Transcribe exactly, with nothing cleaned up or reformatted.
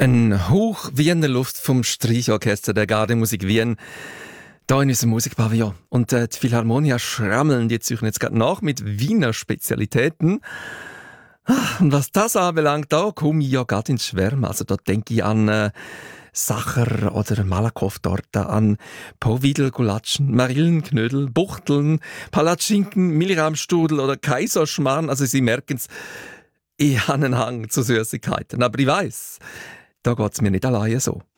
Ein Hauch Wiener Luft vom Streichorchester der Gardemusik Wien, da in unserem Musikpavillon. Und äh, die Philharmonia schrammeln, die züchten jetzt gerade nach mit Wiener Spezialitäten. Ah, und was das anbelangt, da komme ich ja gerade ins Schwärmen. Also da denke ich an äh, Sacher oder Malakoff-Torte, an Powidl-Gulatschen, Marillenknödel, Buchteln, Palatschinken, Milchraumstrudel oder Kaiserschmarrn. Also Sie merken es, ich habe einen Hang zu Süßigkeiten. Aber ich weiss, da geht es mir nicht alleine so.